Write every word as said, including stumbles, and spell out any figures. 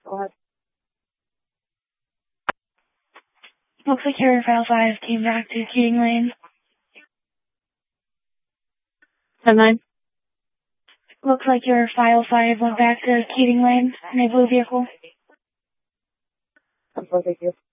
Go ahead. Looks like your file five came back to Keating Lane. ten nine. Looks like your file five went back to Keating Lane in a blue vehicle. Thank you.